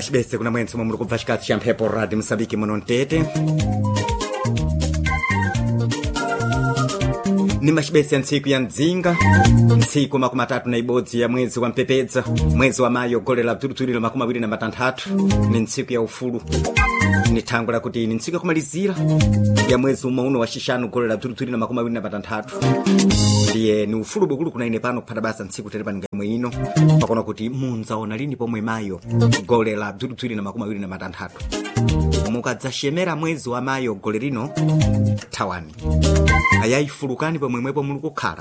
Nimashibese kuna mwenzi muri kubva chikatsi cha Mphepo Radio Msambiki muno Ntete. Nimashibese ya ntsiku ya Nzinga, ntsiku 31 ya mwezi wa Mpepedza, mwezi wa Mayo gole la Bzuruturi la 26, ni ntsiku ya ufulu. Nitangula kuti ni ntsiku ya kumalizira ya mwezi uno wa Shishanu gole la Bzuruturi la 26. Ndiye ni ufulu bukulu kuna ine pano kupata basa ntsiku telepani ngamwe ino, pakona kuti munzaona lini pomwe Mayo gole la Bzuruturi la 26. Mukadzashemera mwezi wa Mayo gole lino tawani ayayifulukani pomwemwepo muli kukhala.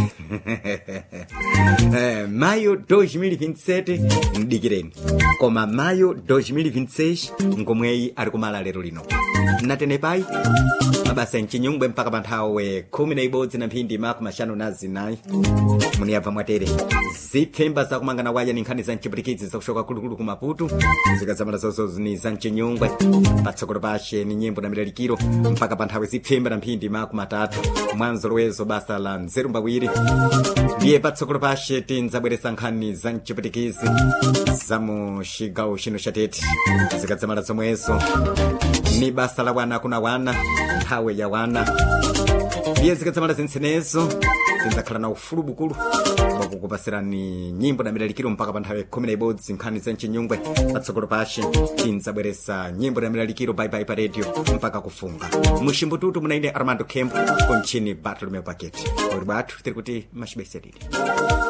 Mayo 2027 ndikireni, koma Mayo 2026 ngomweyi ali kumala lero lino. Natenepai mabasa nchinyungwe mpaka panthawe 11 na mphindi mako mashanu nazi nayi muniyabva mwatere zipfemba zakumangana waya ni nkhani za nchiputikizi zakushoka kulukulu ku Maputo zikazamala zozo ni za nchinyungwe patsogolo pashe ni nyimbo na milalikiro mpaka panthawe zipfemba na mphindi mako matatu mwanzo lwezo basa la nzeru mbawiri ndiye patsogolo pashe tinzabweresa nkhani za nchiputikizi za mu shigawo shino shatete zikazamala zomwezo ni basa la wana kuna wana hawe ya wana ndiye zikazamala zinsenezo tinzakhala na ufulu bukulu wakukupasira ni nyimbo na milalikiro mpaka panthawe 11 nkhani za nchinyungwe patsogolo pashe tinzabweresa nyimbo na milalikiro bye bye pa radio mpaka kufunga mushimbututu munainde Armando Kemp konchini Bartolomeo Paketi ori batu tiri kuti mashibese didi.